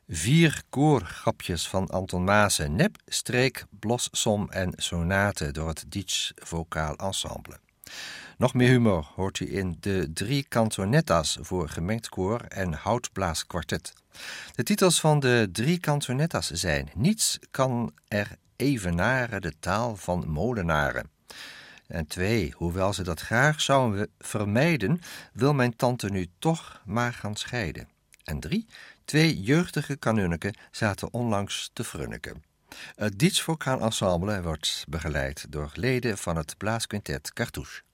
4 koorgrapjes van Anton Maassen, nep, streek, blos, som en sonate door het Dietsch Vocaal Ensemble. Nog meer humor hoort u in de 3 canzonettas voor gemengd koor en houtblaaskwartet. De titels van de 3 canzonettas zijn: Niets kan er evenaren de taal van molenaren. En 2, hoewel ze dat graag zouden vermijden, wil mijn tante nu toch maar gaan scheiden. En 3, 2 jeugdige kanunniken zaten onlangs te frunniken. Het Dietsch Vocaal Ensemble wordt begeleid door leden van het blaasquintet Cartouche.